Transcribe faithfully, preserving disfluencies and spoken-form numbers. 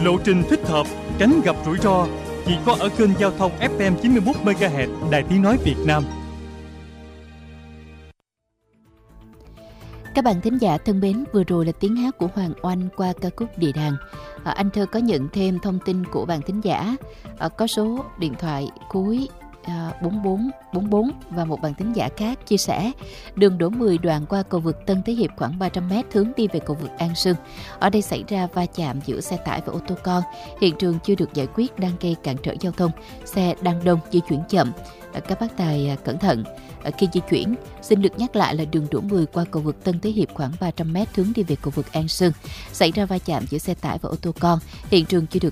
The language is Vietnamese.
Lộ trình thích hợp, tránh gặp rủi ro chỉ có ở kênh giao thông ép em chín mươi mốt mê ga héc Đài Tiếng nói Việt Nam. Các bạn thính giả thân mến, vừa rồi là tiếng hát của Hoàng Oanh qua ca khúc Địa Đàng. À, anh Thơ có nhận thêm thông tin của bạn thính giả, à, có số điện thoại cuối à, bốn bốn bốn bốn và một bạn thính giả khác chia sẻ đường Đỗ Mười đoạn qua cầu vượt Tân Thế Hiệp khoảng ba trăm mét hướng đi về cầu vượt An Sương. Ở đây xảy ra va chạm giữa xe tải và ô tô con. Hiện trường chưa được giải quyết, đang gây cản trở giao thông. Xe đang đông, di chuyển chậm. À, các bác tài à, cẩn thận khi di chuyển. Xin được nhắc lại là đường Đỗ Mười qua cầu vượt Tân Thế Hiệp khoảng ba trăm mét hướng đi về cầu vượt An Sương. Xảy ra va chạm giữa xe tải và ô tô con. Hiện trường chưa được